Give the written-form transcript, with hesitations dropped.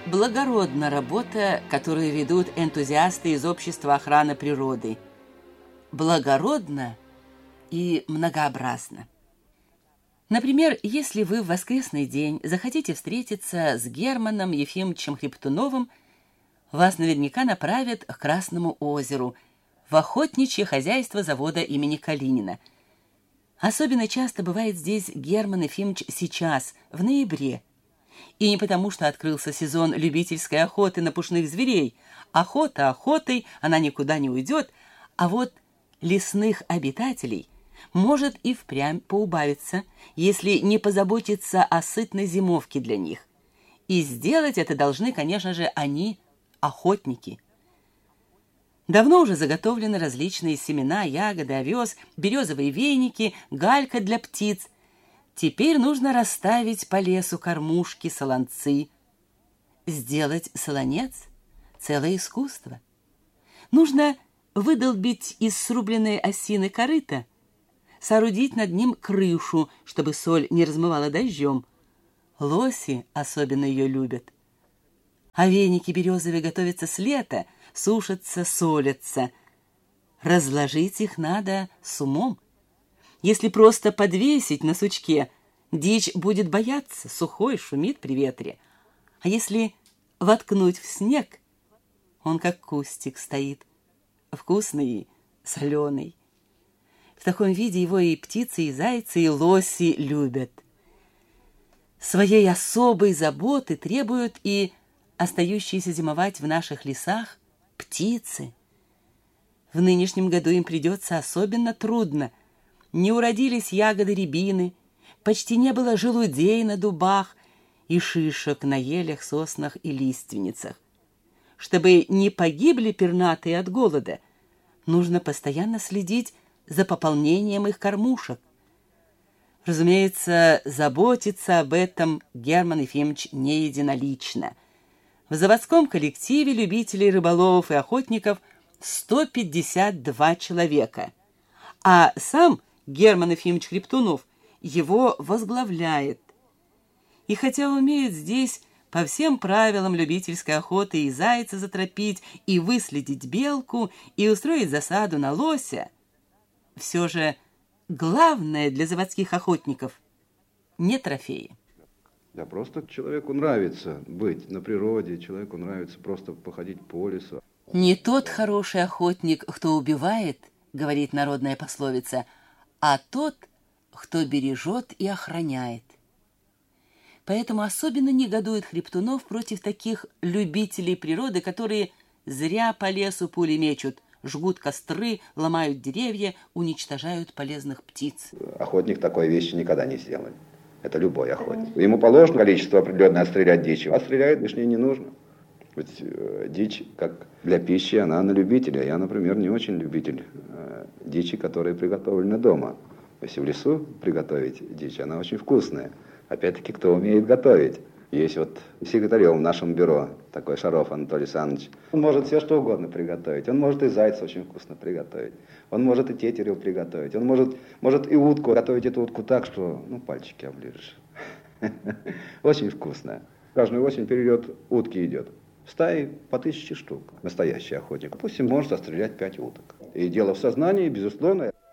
Благородна работа, которую ведут энтузиасты из общества охраны природы. Благородно и многообразно. Например, если вы в воскресный день захотите встретиться с Германом Ефимовичем Хрептуновым, вас наверняка направят к Красному озеру, в охотничье хозяйство завода имени Калинина. Особенно часто бывает здесь Герман Ефимович сейчас, в ноябре. И не потому, что открылся сезон любительской охоты на пушных зверей. Охота охотой, она никуда не уйдет, а вот лесных обитателей может и впрямь поубавиться, если не позаботиться о сытной зимовке для них. И сделать это должны, конечно же, они, охотники. Давно уже заготовлены различные семена, ягоды, овес, березовые веники, галька для птиц. Теперь нужно расставить по лесу кормушки, солонцы. Сделать солонец — целое искусство. Нужно выдолбить из срубленной осины корыто, соорудить над ним крышу, чтобы соль не размывала дождем. Лоси особенно ее любят. А веники березовые готовятся с лета, сушатся, солятся. Разложить их надо с умом. Если просто подвесить на сучке, дичь будет бояться, сухой, шумит при ветре. А если воткнуть в снег, он как кустик стоит, вкусный и соленый. В таком виде его и птицы, и зайцы, и лоси любят. Своей особой заботы требуют и остающиеся зимовать в наших лесах птицы. В нынешнем году им придется особенно трудно. Не уродились ягоды рябины, почти не было желудей на дубах и шишек на елях, соснах и лиственницах. Чтобы не погибли пернатые от голода, нужно постоянно следить за пополнением их кормушек. Разумеется, заботится об этом Герман Ефимович не единолично. В заводском коллективе любителей рыболовов и охотников 152 человека, а сам Герман Ефимович Хрептунов его возглавляет. И хотя умеет здесь по всем правилам любительской охоты и зайца затропить, и выследить белку, и устроить засаду на лося, все же главное для заводских охотников не трофеи. Да просто человеку нравится быть на природе, человеку нравится просто походить по лесу. «Не тот хороший охотник, кто убивает, — говорит народная пословица, — а тот, кто бережет и охраняет». Поэтому особенно негодует Хрептунов против таких любителей природы, которые зря по лесу пули мечут, жгут костры, ломают деревья, уничтожают полезных птиц. Охотник такой вещи никогда не сделает. Это любой охотник. Ему положено количество определенное отстрелять дичи, а стреляет лишнее не нужно. Ведь дичь, как для пищи, она на любителя. Я, например, не очень любитель дичи, которая приготовлена дома. Если в лесу приготовить дичь, она очень вкусная. Опять-таки, кто умеет готовить. Есть вот секретарем в нашем бюро, такой Шаров Анатолий Александрович. Он может все что угодно приготовить. Он может и зайца очень вкусно приготовить. Он может и тетерев приготовить. Он может и утку готовить, эту утку так, что пальчики оближешь. Очень вкусно. Каждую осень перелет утки идет. В стае по 1000 штук. Настоящий охотник. Допустим, может отстрелять 5 уток. И дело в сознании, безусловно.